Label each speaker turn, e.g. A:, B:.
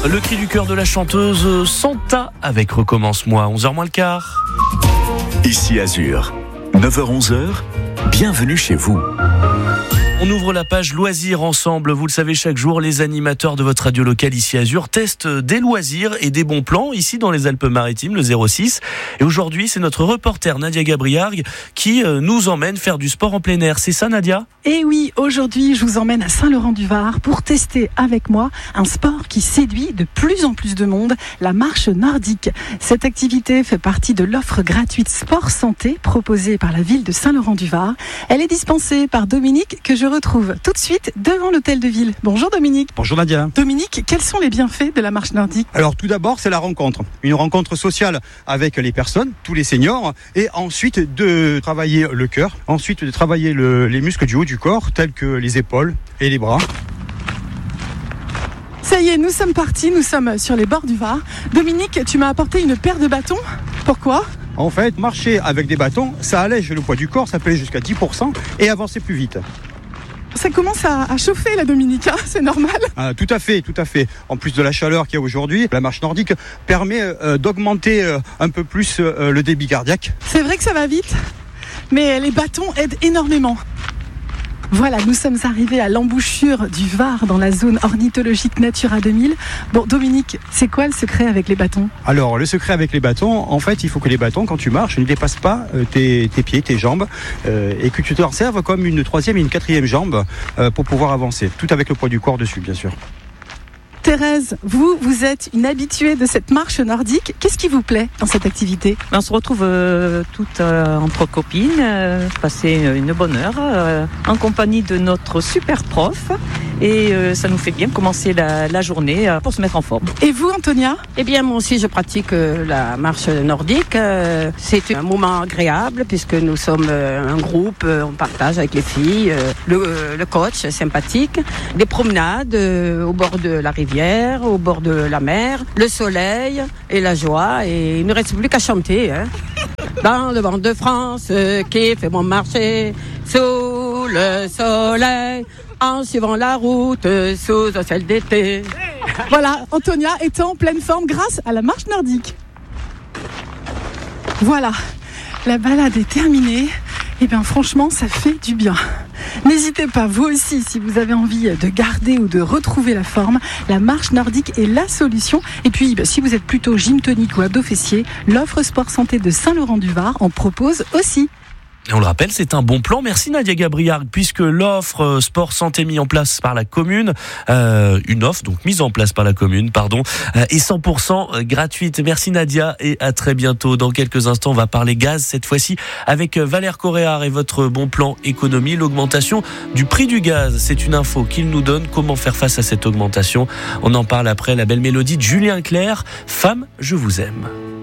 A: Le cri du cœur de la chanteuse Santa avec Recommence-moi, 11h moins le quart.
B: Ici Azur, 9h-11h, bienvenue chez vous.
A: On ouvre la page loisirs ensemble. Vous le savez, chaque jour, les animateurs de votre radio locale ici Azur testent des loisirs et des bons plans ici dans les Alpes-Maritimes, le 06. Et aujourd'hui, c'est notre reporter Nadia Gabriargue qui nous emmène faire du sport en plein air. C'est ça, Nadia ?
C: Et oui, aujourd'hui, je vous emmène à Saint-Laurent-du-Var pour tester avec moi un sport qui séduit de plus en plus de monde, la marche nordique. Cette activité fait partie de l'offre gratuite Sport Santé proposée par la ville de Saint-Laurent-du-Var. Elle est dispensée par Dominique que je retrouve tout de suite devant l'hôtel de ville. Bonjour Dominique.
D: Bonjour Nadia.
C: Dominique, quels sont les bienfaits de la marche nordique ?
D: Alors tout d'abord, c'est la rencontre. Une rencontre sociale avec les personnes, tous les seniors, et ensuite de travailler le cœur, ensuite de travailler les muscles du haut du corps, tels que les épaules et les bras.
C: Ça y est, nous sommes partis, nous sommes sur les bords du Var. Dominique, tu m'as apporté une paire de bâtons. Pourquoi ?
D: En fait, marcher avec des bâtons, ça allège le poids du corps, ça peut aller jusqu'à 10% et avancer plus vite.
C: Ça commence à chauffer là, Dominique, hein, c'est normal.
D: Tout à fait. En plus de la chaleur qu'il y a aujourd'hui, la marche nordique permet d'augmenter un peu plus le débit cardiaque.
C: C'est vrai que ça va vite, mais les bâtons aident énormément. Voilà, nous sommes arrivés à l'embouchure du Var dans la zone ornithologique Natura 2000. Bon, Dominique, c'est quoi le secret avec les bâtons ?
D: Alors, le secret avec les bâtons, en fait, il faut que les bâtons, quand tu marches, ne dépassent pas tes pieds, tes jambes, et que tu t'en serves comme une troisième et une quatrième jambe pour pouvoir avancer. Tout avec le poids du corps dessus, bien sûr.
C: Thérèse, vous êtes une habituée de cette marche nordique. Qu'est-ce qui vous plaît dans cette activité ?
E: On se retrouve toutes entre copines, passer une bonne heure en compagnie de notre super prof. Et ça nous fait bien commencer la journée pour se mettre en forme.
C: Et vous, Antonia ?
F: Eh bien, moi aussi, je pratique la marche nordique. C'est un moment agréable puisque nous sommes un groupe, on partage avec les filles. Le coach est sympathique. Des promenades au bord de la rivière, au bord de la mer, le soleil et la joie. Et il ne reste plus qu'à chanter. Hein. Dans le vent de France qui fait bon marcher sous le soleil. En suivant la route sous un ciel d'été.
C: Voilà, Antonia est en pleine forme grâce à la marche nordique. Voilà, la balade est terminée. Et bien franchement, ça fait du bien. N'hésitez pas, vous aussi, si vous avez envie de garder ou de retrouver la forme, la marche nordique est la solution. Et puis, si vous êtes plutôt gym tonique ou abdos fessiers, l'offre Sport Santé de Saint-Laurent-du-Var en propose aussi.
A: Et on le rappelle, c'est un bon plan. Merci Nadia Gabriargue, puisque l'offre Sport Santé mise en place par la commune, une offre donc mise en place par la commune, est 100% gratuite. Merci Nadia et à très bientôt. Dans quelques instants, on va parler gaz cette fois-ci avec Valère Coréard et votre bon plan économie, l'augmentation du prix du gaz. C'est une info qu'il nous donne. Comment faire face à cette augmentation ? On en parle après la belle mélodie de Julien Clerc. Femme, je vous aime.